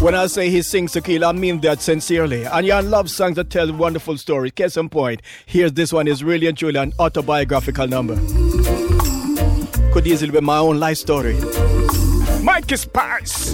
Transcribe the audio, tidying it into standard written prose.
When I say he sings to kill, I mean that sincerely. And you love songs that tell wonderful stories. Case in point, here's this one is really and truly an autobiographical number. Could easily be my own life story. Mikey Spice.